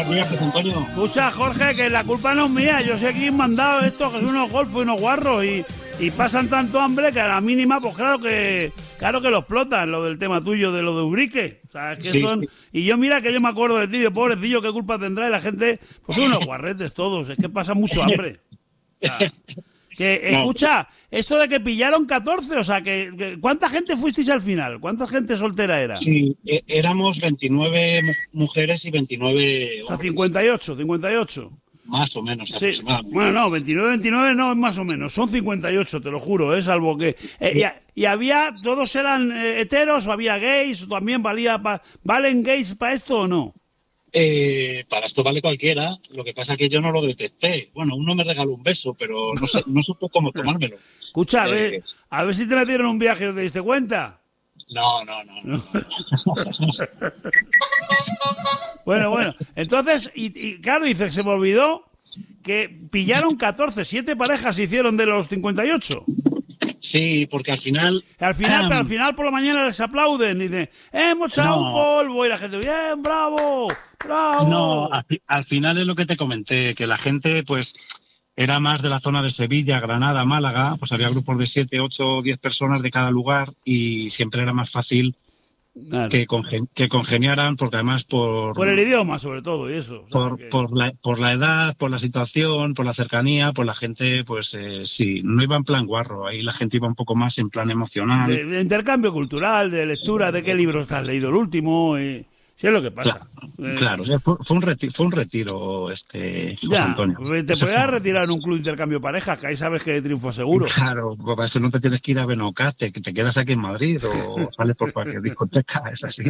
días, Antonio. Escucha, Jorge, que la culpa no es mía. Yo sé quién mandado esto, que son unos golfos y unos guarros y pasan tanto hambre que a la mínima, pues claro que lo explotan, lo del tema tuyo de lo de Ubrique. O sea, es que Sí, son... sí. Y yo mira que yo me acuerdo del tío, pobrecillo, qué culpa tendrá, y la gente, pues son unos guarretes todos, es que pasa mucho hambre. O sea, que, escucha, esto de que pillaron 14, o sea, ¿cuánta gente fuisteis al final? ¿Cuánta gente soltera era? Sí, éramos 29 mujeres y 29 O sea, hombres. 58. Más o menos, Sí, aproximadamente. bueno, no, 29 no es más o menos, son 58, te lo juro, salvo que... y había, ¿todos eran heteros o había gays? ¿O también valen gays para esto o no? Para esto vale cualquiera, lo que pasa es que yo no lo detecté. Bueno, uno me regaló un beso, pero no supe cómo tomármelo. Escucha, a ver si te metieron un viaje y te diste cuenta. No. Bueno, entonces, y claro, dice, se me olvidó que pillaron 14, 7 parejas se hicieron de los 58. Sí, porque al final... Pero al final por la mañana les aplauden y dicen, hemos echado un polvo, y la gente, bien, bravo. No, al final es lo que te comenté, que la gente, pues, era más de la zona de Sevilla, Granada, Málaga, pues había grupos de 7, 8, 10 personas de cada lugar y siempre era más fácil claro, que congeniaran, porque además por el idioma, sobre todo, y eso. Por la edad, por la situación, por la cercanía, pues la gente, pues sí, no iba en plan guarro, ahí la gente iba un poco más en plan emocional. De intercambio cultural, de lectura, de qué libros te has leído el último, sí es lo que pasa. Claro, fue un retiro, José ya, Antonio. Te podías retirar en un club de intercambio pareja, que ahí sabes que hay triunfo seguro. Claro, para eso no te tienes que ir a Benocate, que te quedas aquí en Madrid o sales por cualquier discoteca, es así.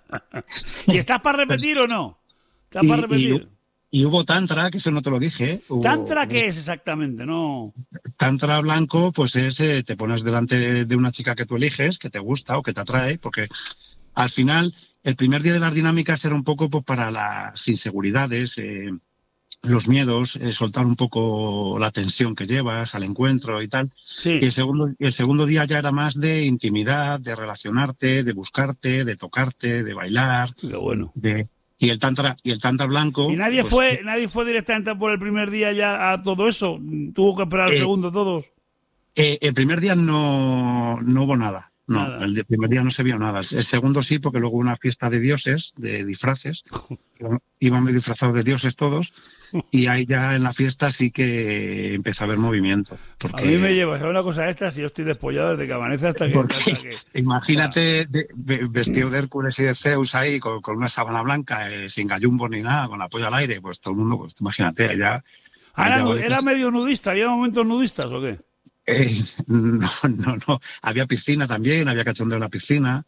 ¿Y estás para repetir o no? ¿Estás para repetir? Y hubo tantra, que eso no te lo dije. ¿Tantra qué es exactamente? No. Tantra blanco, pues es, te pones delante de una chica que tú eliges, que te gusta o que te atrae, porque al final... El primer día de las dinámicas era un poco pues, para las inseguridades, los miedos, soltar un poco la tensión que llevas al encuentro y tal. Sí. Y el segundo día ya era más de intimidad, de relacionarte, de buscarte, de tocarte, de bailar. Qué bueno. Y el tantra blanco. ¿Y nadie fue directamente por el primer día ya a todo eso? ¿Tuvo que esperar el segundo todos? El primer día no hubo nada. No, nada. El primer día no se vio nada. El segundo sí, porque luego hubo una fiesta de dioses, de disfraces. Íbamos disfrazados de dioses todos. Y ahí ya en la fiesta sí que empezó a haber movimiento. Porque... A mí me lleva a una cosa esta si yo estoy despollado desde que amanece hasta que... Imagínate vestido de Hércules y de Zeus ahí con una sábana blanca, sin gallumbos ni nada, con la polla al aire, pues todo el mundo, pues imagínate, allá... ¿Era medio nudista? ¿Había momentos nudistas o qué? No. Había piscina también, había cachondeo en la piscina.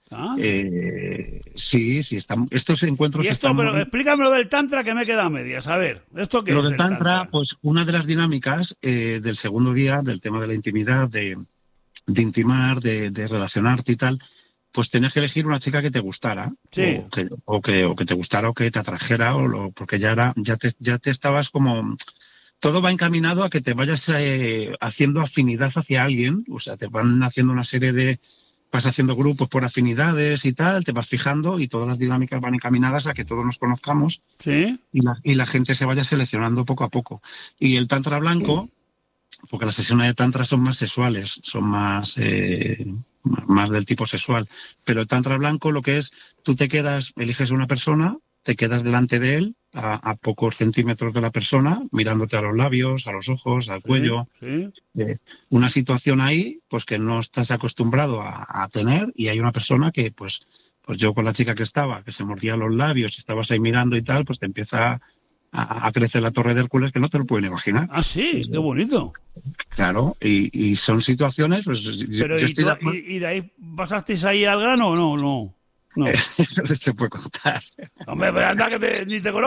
Sí, estos encuentros... Y esto, pero explícame lo del tantra que me queda a medias. A ver, ¿esto qué es? Lo del tantra, pues una de las dinámicas del segundo día, del tema de la intimidad, de intimar, de relacionarte y tal, pues tenías que elegir una chica que te gustara. Sí. O que te gustara o que te atrajera, porque ya te estabas como... Todo va encaminado a que te vayas haciendo afinidad hacia alguien, o sea, te van haciendo una serie de... Vas haciendo grupos por afinidades y tal, te vas fijando y todas las dinámicas van encaminadas a que todos nos conozcamos. ¿Sí? Y la gente se vaya seleccionando poco a poco. Y el tantra blanco, porque las sesiones de tantra son más sexuales, son más del tipo sexual, pero el tantra blanco lo que es, tú te quedas, eliges a una persona, te quedas delante de él, a pocos centímetros de la persona, mirándote a los labios, a los ojos, al cuello. Sí. Una situación ahí, pues que no estás acostumbrado a tener, y hay una persona que, pues yo con la chica que se mordía los labios y estabas ahí mirando y tal, pues te empieza a crecer la torre de Hércules que no te lo pueden imaginar. Ah, sí, qué bonito. Claro, y son situaciones... Pues, pero ¿y de ahí pasasteis ahí al grano o no? No. No se puede contar. Hombre, pero anda que ni te conozco